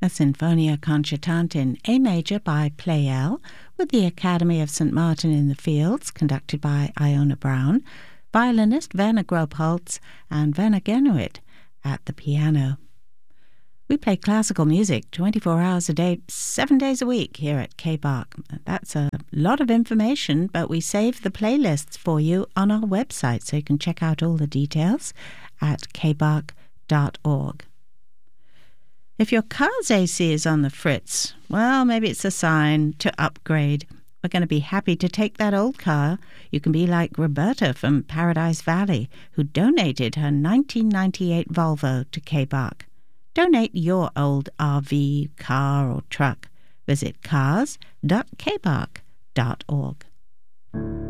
a Sinfonia Concertante in A major by Pleyel, with the Academy of St. Martin in the Fields, conducted by Iona Brown, violinist Werner Grobholz and Werner Genuit at the piano. We play classical music 24 hours a day, 7 days a week here at K-Bach. That's a lot of information, but we save the playlists for you on our website, so you can check out all the details at kbach.org. If your car's AC is on the fritz, well, maybe it's a sign to upgrade. We're going to be happy to take that old car. You can be like Roberta from Paradise Valley, who donated her 1998 Volvo to K-Bach. Donate your old RV, car or truck. Visit cars.kbach.org.